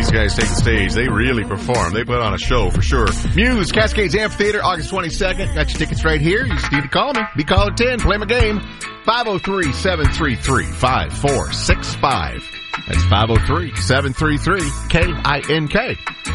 these guys take the stage. They really perform. They put on a show for sure. Muse, Cascades Amphitheater, August 22nd. Got your tickets right here. You just need to call me. Be caller 10. Play my game. 503-733-5465. That's 503-733-KINK.